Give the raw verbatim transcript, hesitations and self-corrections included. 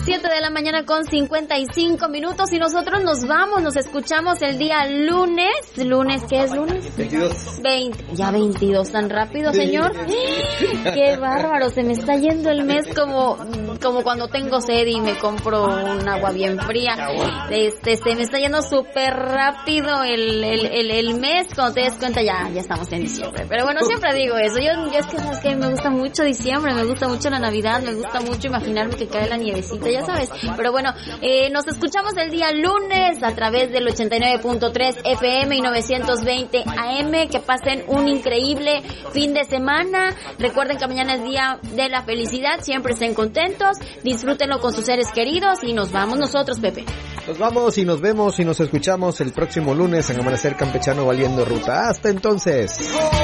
siete de la mañana con cincuenta y cinco minutos y nosotros nos vamos, nos escuchamos el día lunes. ¿Lunes qué es lunes? veintidós. veinte, ya veintidós, tan rápido, señor. Qué bárbaro, se me está yendo el mes como, como cuando tengo sed y me compro un agua bien fría. Este, se me está yendo súper rápido el, el, el, el mes, cuando te des cuenta ya, ya estamos en diciembre. Pero bueno, siempre digo eso, yo, yo es que sabes que me gusta mucho diciembre, me gusta mucho la Navidad, me gusta mucho imaginarme que cae la nievecita, ya sabes. Pero bueno, eh, nos escuchamos el día lunes a través del ochenta y nueve punto tres F M y novecientos veinte A M. Que pasen un increíble fin de semana. Recuerden que mañana es día de la felicidad, siempre estén contentos, disfrútenlo con sus seres queridos y nos vamos nosotros, Pepe. Nos vamos y nos vemos y nos escuchamos el próximo lunes en Amanecer Campechano Valiendo Ruta. Hasta entonces.